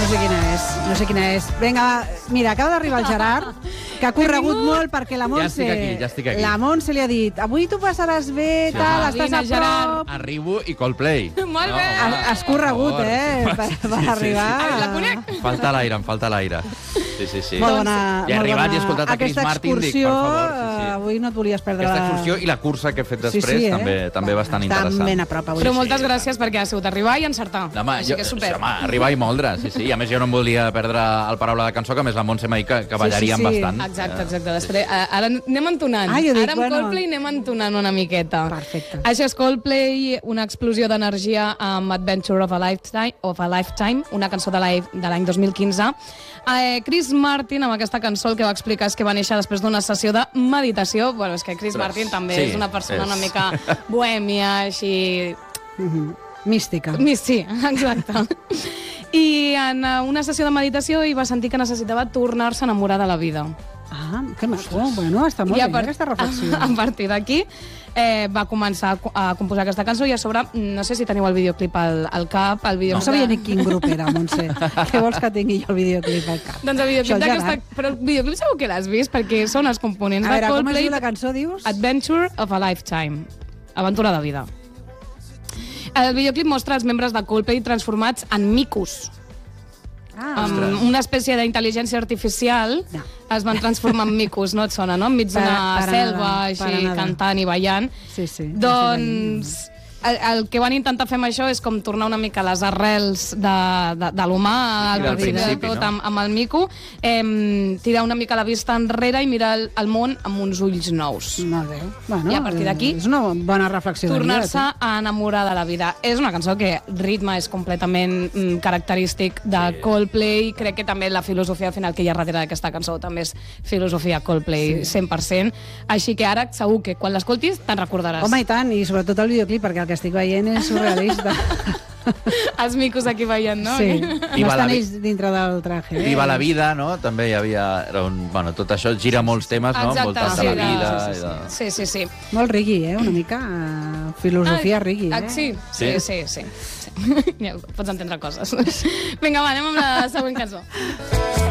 No sé quina és. Vinga, mira, acaba d'arribar el Gerard, que ha corregut molt perquè la Montse... Ja estic aquí. La Montse li ha dit, avui tu passaràs bé, tal, estàs a prop... Arribo i Coldplay. Molt bé. Has corregut, per arribar... La conec. Em falta l'aire. Sí. Molt bona. I he arribat i he escoltat a Chris Martin, dic, per favor. Avui no et volies perdre... Aquesta excursió i la cursa que he fet després també bastant interessant. Està ben a prop avui. Però moltes gràcies perquè ha sigut arribar i encertar. Així que super. Arribar i moldre, sí. A més, jo no em volia perdre el paraula de cançó, que a més la Montse m'ha dit que ballaríem bastant. Exacte. Després, ara anem entonant. Ara amb Coldplay anem entonant una miqueta. Perfecte. Això és Coldplay, una explosió d'energia amb Adventure of a Lifetime, una cançó de l'any 2015. Chris Martin, amb aquesta cançó, el que va explicar és que va néixer després d'una sessió de meditació. Bueno, és que Chris Martin també és una persona una mica bohèmia, així... Mística. Sí, exacte. I en una sessió de meditació hi va sentir que necessitava tornar-se a enamorar de la vida. Ah, que maco. Bueno, està molt bé aquesta reflexió. A partir d'aquí va començar a composar aquesta cançó i a sobre, no sé si teniu el videoclip al cap. No sabia ni quin grup era, Montse. Què vols que tingui jo el videoclip al cap? Doncs el videoclip d'aquesta... Però el videoclip segur que l'has vist, perquè són els components de Coldplay. A veure, com es diu la cançó, dius? Adventure of a Lifetime. Aventura de vida. El videoclip mostra els membres de Coldplay transformats en micos. Una espècie d'intel·ligència artificial es van transformar en micos, no et sona, no? Enmig d'una selva, així, cantant i ballant. Sí. Doncs el que van intentar fer amb això és com tornar una mica a les arrels de l'humà, al principi de tot, amb el mico, tirar una mica la vista enrere i mirar el món amb uns ulls nous. Molt bé. I a partir d'aquí, és una bona reflexió. Tornar-se a enamorar de la vida. És una cançó que el ritme és completament característic de Coldplay. Crec que també la filosofia al final que hi ha darrere d'aquesta cançó també és filosofia Coldplay 100%. Així que ara segur que quan l'escoltis te'n recordaràs. Home, i tant, i sobretot el videoclip, perquè el que estic veient és surrealista. Els micos aquí veient, no? Sí, no estan ells dintre del traje. Viva la vida, no? També hi havia... Bueno, tot això gira molts temes, no? Voltant de la vida. Sí. Molt rigui, una mica filosofia rigui. Sí. Ja pots entendre coses. Vinga, va, anem amb la següent cançó.